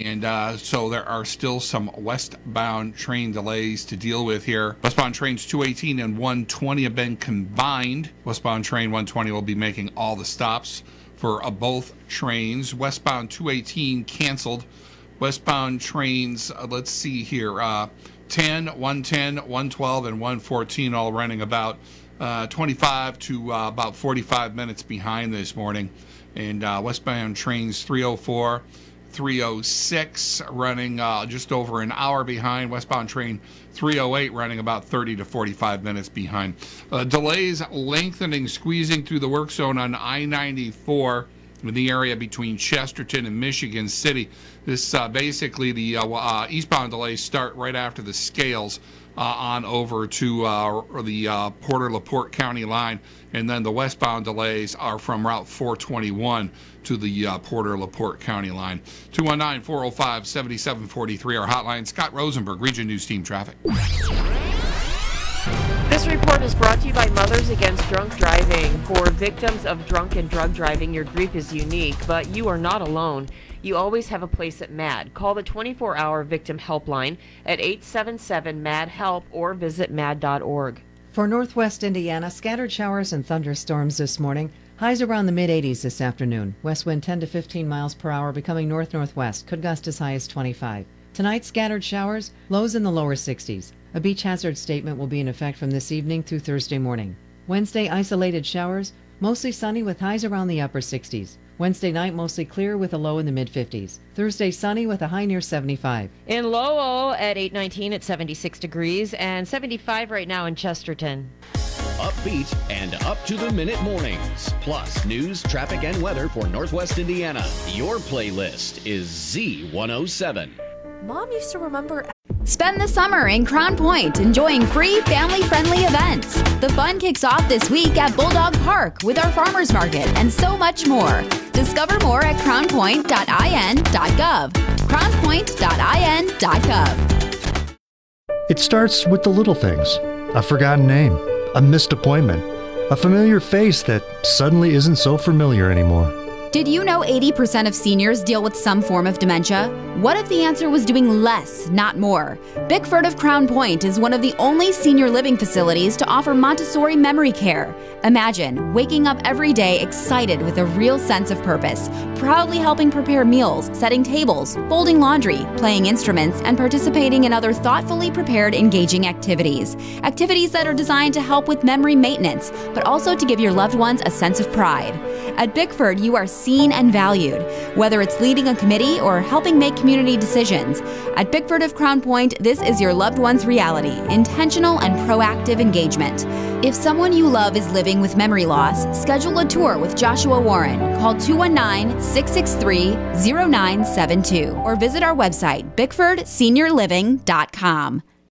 And so there are still some westbound train delays to deal with here. Westbound trains 218 and 120 have been combined. Westbound train 120 will be making all the stops for both trains. Westbound 218 canceled. Westbound trains, let's see here, 10, 110, 112, and 114 all running about 25 to about 45 minutes behind this morning. And westbound trains 304, 306 running just over an hour behind. Westbound train 308 running about 30 to 45 minutes behind. Delays lengthening, squeezing through the work zone on I-94 in the area between Chesterton and Michigan City. This basically the eastbound delays start right after the scales on over to the Porter-LaPorte County line, and then the westbound delays are from Route 421 to the Porter-LaPorte County line. 219-405-7743, our hotline. Scott Rosenberg, Region News Team Traffic. This report is brought to you by Mothers Against Drunk Driving. For victims of drunk and drug driving, your grief is unique, but you are not alone. You always have a place at MAD. Call the 24-hour victim helpline at 877-MAD-HELP or visit mad.org. For Northwest Indiana, scattered showers and thunderstorms this morning. Highs around the mid-80s this afternoon. West wind 10 to 15 miles per hour, becoming north-northwest. Could gust as high as 25. Tonight, scattered showers, lows in the lower 60s. A beach hazard statement will be in effect from this evening through Thursday morning. Wednesday, isolated showers, mostly sunny with highs around the upper 60s. Wednesday night, mostly clear with a low in the mid-50s. Thursday, sunny with a high near 75. In Lowell at 819 at 76 degrees and 75 right now in Chesterton. Upbeat and up-to-the-minute mornings. Plus news, traffic, and weather for Northwest Indiana. Your playlist is Z107. Mom used to remember... Spend the summer in Crown Point enjoying free family-friendly events. The fun kicks off this week at Bulldog Park with our farmers market and so much more. Discover more at crownpoint.in.gov. crownpoint.in.gov. It starts with the little things. A forgotten name, a missed appointment, a familiar face that suddenly isn't so familiar anymore. Did you know 80% of seniors deal with some form of dementia? What if the answer was doing less, not more? Bickford of Crown Point is one of the only senior living facilities to offer Montessori memory care. Imagine waking up every day excited with a real sense of purpose, proudly helping prepare meals, setting tables, folding laundry, playing instruments, and participating in other thoughtfully prepared, engaging activities. Activities that are designed to help with memory maintenance, but also to give your loved ones a sense of pride. At Bickford, you are seen and valued, whether it's leading a committee or helping make community decisions. At Bickford of Crown Point, this is your loved one's reality, intentional and proactive engagement. If someone you love is living with memory loss, schedule a tour with Joshua Warren. Call 219-663-0972 or visit our website, bickfordseniorliving.com.